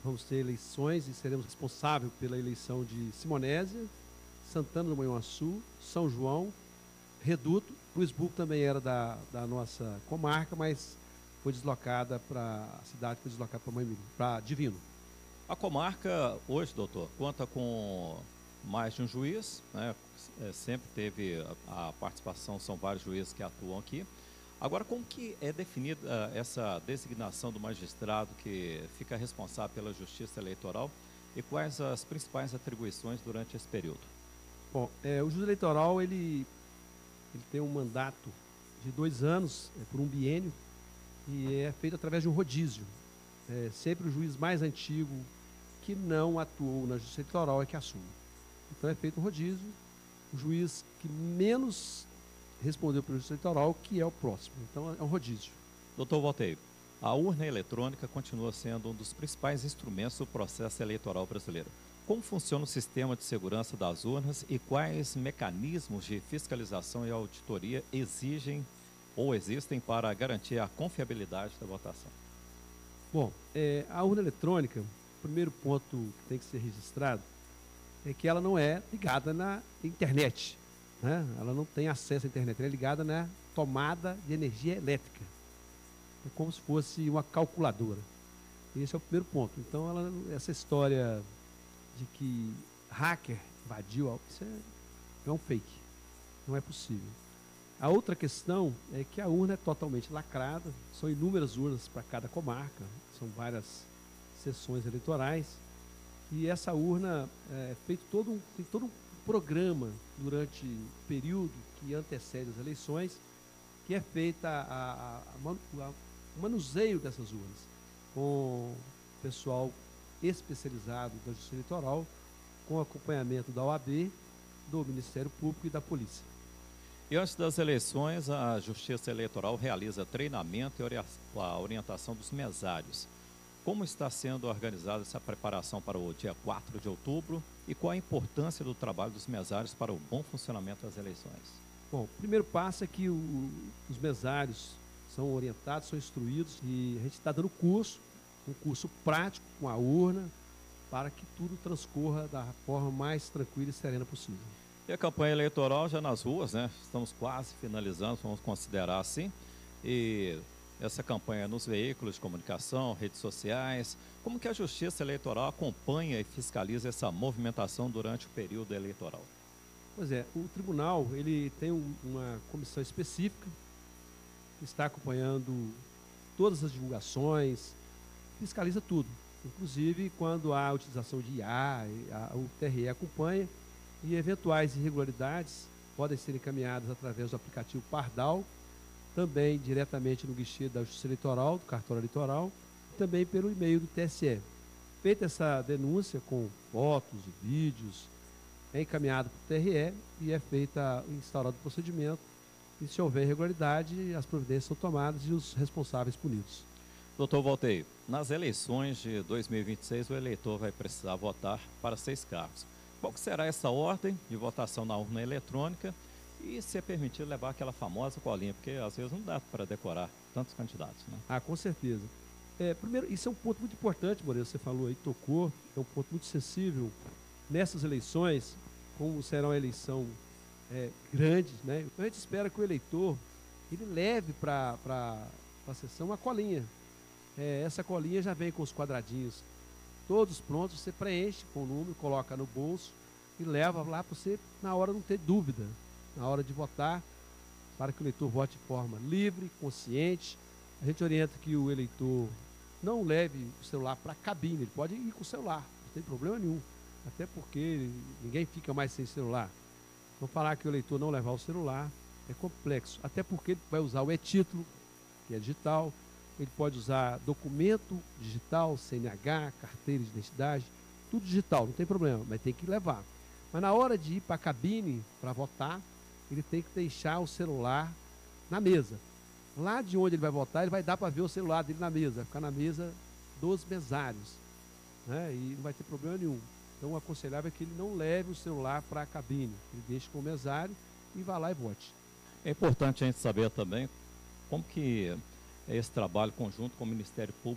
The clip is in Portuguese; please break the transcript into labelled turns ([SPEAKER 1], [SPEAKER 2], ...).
[SPEAKER 1] vamos ter eleições e seremos responsáveis pela eleição de Simonésia, Santana do Manhuaçu, São João, Reduto. Luisburgo também era da nossa comarca, mas foi deslocada para a cidade, foi deslocada para Divino.
[SPEAKER 2] A comarca hoje, doutor, conta com mais de um juiz, né? Sempre teve a participação, são vários juízes que atuam aqui. Agora, como que é definida essa designação do magistrado que fica responsável pela justiça eleitoral e quais as principais atribuições durante esse período?
[SPEAKER 1] Bom, o juiz eleitoral, ele tem um mandato de 2 anos, por um biênio, e é feito através de um rodízio. Sempre o juiz mais antigo que não atuou na justiça eleitoral é que assume. Então é feito um rodízio, o juiz que menos respondeu pela justiça eleitoral, que é o próximo. Então é um rodízio.
[SPEAKER 2] Doutor Voltei, a urna eletrônica continua sendo um dos principais instrumentos do processo eleitoral brasileiro. Como funciona o sistema de segurança das urnas e quais mecanismos de fiscalização e auditoria exigem ou existem para garantir a confiabilidade da votação?
[SPEAKER 1] Bom, a urna eletrônica, o primeiro ponto que tem que ser registrado é que ela não é ligada na internet, né? Ela não tem acesso à internet, ela é ligada na tomada de energia elétrica. É como se fosse uma calculadora. Esse é o primeiro ponto. Então, essa história de que hacker invadiu, isso é um fake, não é possível. A outra questão é que a urna é totalmente lacrada, são inúmeras urnas para cada comarca, são várias sessões eleitorais, e essa urna tem todo um programa durante o período que antecede as eleições, que é feita o manuseio dessas urnas, com pessoal especializado da Justiça Eleitoral, com acompanhamento da OAB, do Ministério Público e da Polícia.
[SPEAKER 2] E antes das eleições, a Justiça Eleitoral realiza treinamento e a orientação dos mesários. Como está sendo organizada essa preparação para o dia 4 de outubro e qual a importância do trabalho dos mesários para o bom funcionamento das eleições?
[SPEAKER 1] Bom, o primeiro passo é que os mesários são orientados, são instruídos e a gente está dando um curso prático com a urna para que tudo transcorra da forma mais tranquila e serena possível.
[SPEAKER 2] E a campanha eleitoral já nas ruas, né? Estamos quase finalizando, vamos considerar assim. E essa campanha nos veículos de comunicação, redes sociais, como que a Justiça Eleitoral acompanha e fiscaliza essa movimentação durante o período eleitoral?
[SPEAKER 1] Pois é, o tribunal ele tem uma comissão específica que está acompanhando todas as divulgações, fiscaliza tudo, inclusive quando há utilização de IA, o TRE acompanha, e eventuais irregularidades podem ser encaminhadas através do aplicativo Pardal, também diretamente no guichê da Justiça Eleitoral, do cartório eleitoral, e também pelo e-mail do TSE. Feita essa denúncia com fotos e vídeos, é encaminhado para o TRE e é instaurado o procedimento, e se houver irregularidade, as providências são tomadas e os responsáveis punidos.
[SPEAKER 2] Doutor Voltei, nas eleições de 2026 o eleitor vai precisar votar para 6 cargos. Qual que será essa ordem de votação na urna eletrônica e se é permitido levar aquela famosa colinha, porque às vezes não dá para decorar tantos candidatos, né?
[SPEAKER 1] Ah, com certeza. Primeiro, isso é um ponto muito importante, Moreira, você falou aí, tocou, é um ponto muito sensível. Nessas eleições, como será uma eleição grande, né? Então a gente espera que o eleitor ele leve para a sessão uma colinha. Essa colinha já vem com os quadradinhos todos prontos, você preenche com o número, coloca no bolso e leva lá para você, na hora, não ter dúvida, na hora de votar, para que o eleitor vote de forma livre, consciente. A gente orienta que o eleitor não leve o celular para a cabine, ele pode ir com o celular, não tem problema nenhum, até porque ninguém fica mais sem celular. Então falar que o eleitor não levar o celular é complexo, até porque ele vai usar o e-título, que é digital, ele pode usar documento digital, CNH, carteira de identidade, tudo digital, não tem problema, mas tem que levar. Mas na hora de ir para a cabine para votar, ele tem que deixar o celular na mesa. Lá de onde ele vai votar, ele vai dar para ver o celular dele na mesa, vai ficar na mesa dos mesários, né? E não vai ter problema nenhum. Então o aconselhável é que ele não leve o celular para a cabine, ele deixe com o mesário e vá lá e vote.
[SPEAKER 2] É importante a gente saber também como que é esse trabalho conjunto com o Ministério Público